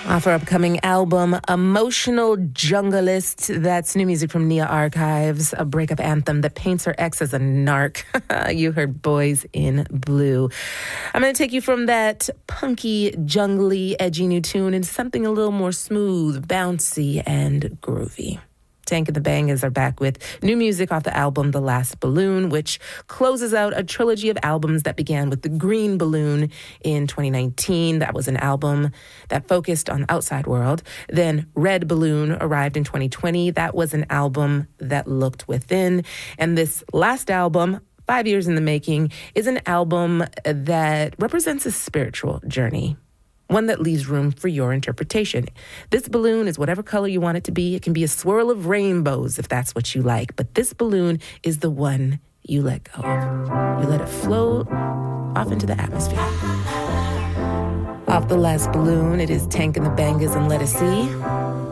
Off our upcoming album, Emotional Junglist. That's new music from Nia Archives, a breakup anthem that paints her ex as a narc. You heard Boys in Blue. I'm going to take you from that punky, jungly, edgy new tune into something a little more smooth, bouncy, and groovy. Tank and the Bangas are back with new music off the album The Last Balloon, which closes out a trilogy of albums that began with The Green Balloon in 2019. That was an album that focused on the outside world. Then Red Balloon arrived in 2020. That was an album that looked within. And this last album, 5 years in the making, is an album that represents a spiritual journey. One that leaves room for your interpretation. This balloon is whatever color you want it to be. It can be a swirl of rainbows if that's what you like. But this balloon is the one you let go of. You let it float off into the atmosphere. Off The Last Balloon, it is Tank and the Bangas and Let Us See.